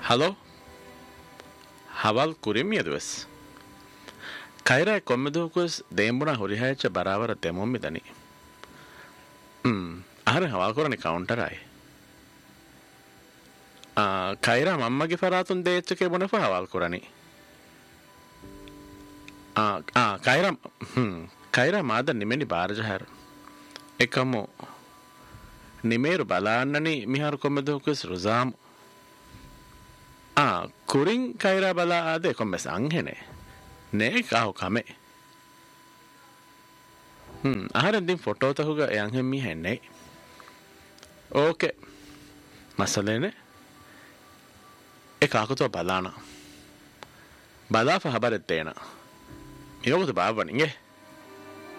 hello ಹವಾಲ್ ಕುರಿಮಿಯದುವೆಸ್ Kaira ಕೊಮ್ಮೆದುಕುಸ್ ದೇಂಬುಣ ಹುರಿಹಾಯಚ್ಚ ಬರಾವರ ತೆಮೊಮ್ಮಿದನಿ ಆರೆ ಹವಾಲ್ ಕುರನಿ counter ಆಯ್ ಕೈರಾ ಮಮ್ಮಗೆ ಫರಾತುನ್ ದೇಚ್ಚಕೆ ಬುಣೆಫ ಹವಾಲ್ ಕುರನಿ ಕೈರಾ ಮಾದ ನಿಮೆನಿ ಬಾರಜಹರ್ එකමු නිමේරු බලාන්නනි මිහාරු කොම්මෙදුකුස් රුසාම් කුරින් කයිරා බලා ආදේ කොම්මෙස් අංහෙනේ නේ කාහු කමේ ආහරෙන් දින් ෆොටෝ තහුග යන් හෙම්මි හෙන්නේ ඕකේ මසලේනේ ඒකාකතෝ බලාන බලා ෆහබරෙත් තේන මියෝගත බාවණිගේ